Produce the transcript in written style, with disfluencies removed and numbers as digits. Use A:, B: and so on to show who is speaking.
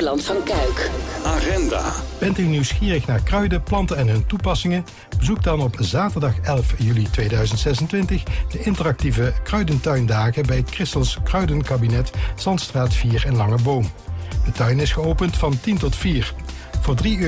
A: Nederland van Kuik.
B: Agenda.
C: Bent u nieuwsgierig naar kruiden, planten en hun toepassingen? Bezoek dan op zaterdag 11 juli 2026 de interactieve kruidentuindagen bij Christels Kruidenkabinet, Zandstraat 4 en Lange Boom. De tuin is geopend van 10 tot 4. Voor €3